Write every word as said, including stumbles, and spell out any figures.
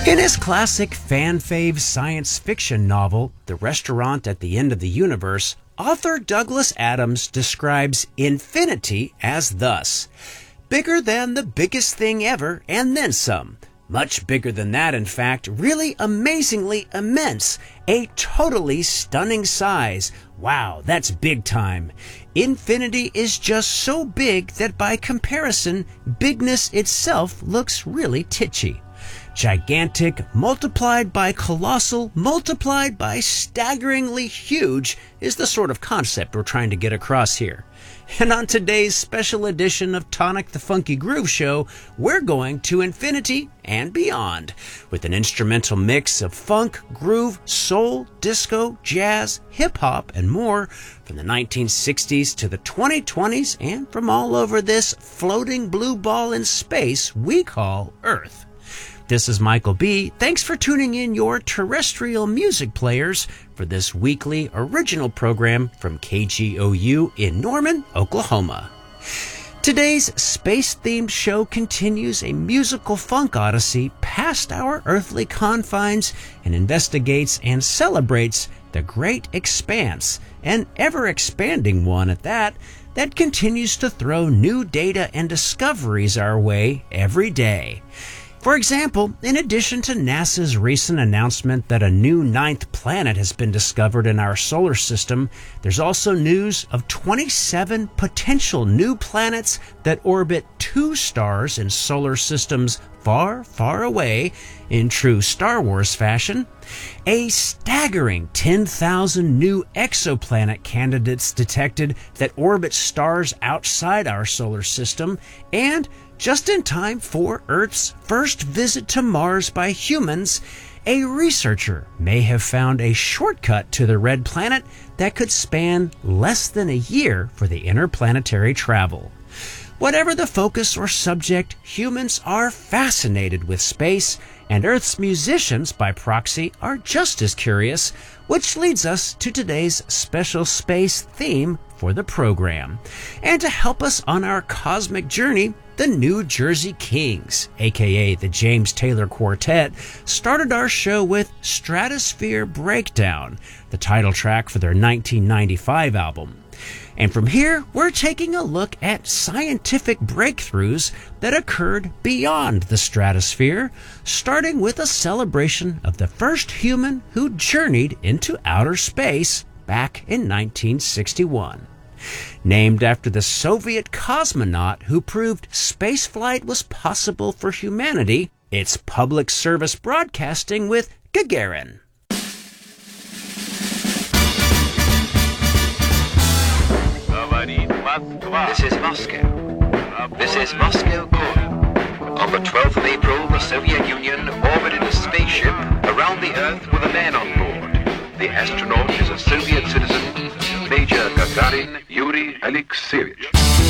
In his classic fan-fave science fiction novel, The Restaurant at the End of the Universe, author Douglas Adams describes infinity as thus: bigger than the biggest thing ever, and then some. Much bigger than that, in fact, really amazingly immense. A totally stunning size. Wow, that's big time. Infinity is just so big that by comparison, bigness itself looks really titchy. Gigantic multiplied by colossal multiplied by staggeringly huge is the sort of concept we're trying to get across here. And on today's special edition of Tonic the Funky Groove Show, we're going to infinity and beyond with an instrumental mix of funk, groove, soul, disco, jazz, hip-hop, and more from the nineteen sixties to the twenty twenties and from all over this floating blue ball in space we call Earth. This is Michael B. Thanks for tuning in your terrestrial music players for this weekly original program from K G O U in Norman, Oklahoma. Today's space-themed show continues a musical funk odyssey past our earthly confines and investigates and celebrates the great expanse, an ever-expanding one at that, that continues to throw new data and discoveries our way every day. For example, in addition to NASA's recent announcement that a new ninth planet has been discovered in our solar system, there's also news of twenty-seven potential new planets that orbit two stars in solar systems far, far away, in true Star Wars fashion, a staggering ten thousand new exoplanet candidates detected that orbit stars outside our solar system, and just in time for Earth's first visit to Mars by humans, a researcher may have found a shortcut to the red planet that could span less than a year for the interplanetary travel. Whatever the focus or subject, humans are fascinated with space, and Earth's musicians, by proxy, are just as curious, which leads us to today's special space theme for the program. And to help us on our cosmic journey, the New Jersey Kings, aka the James Taylor Quartet, started our show with Stratosphere Breakdown, the title track for their nineteen ninety-five album. And from here, we're taking a look at scientific breakthroughs that occurred beyond the stratosphere, starting with a celebration of the first human who journeyed into outer space back in nineteen sixty-one. Named after the Soviet cosmonaut who proved spaceflight was possible for humanity, it's public service broadcasting with Gagarin. This is Moscow. This is Moscow calling. On the twelfth of April, the Soviet Union orbited a spaceship around the Earth with a man on board. The astronaut is a Soviet citizen, Major Gagarin Yuri Alexeyevich.